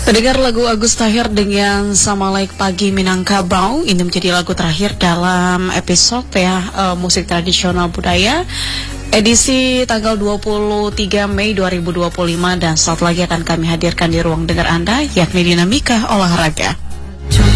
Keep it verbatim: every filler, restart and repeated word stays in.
Terdengar lagu Agus Tahir dengan Sama Like Pagi Minangkabau. Ini menjadi lagu terakhir dalam episode ya uh, musik tradisional budaya edisi tanggal dua puluh tiga Mei dua ribu dua puluh lima, dan saat lagi akan kami hadirkan di ruang dengar Anda yakni Dinamika Olahraga.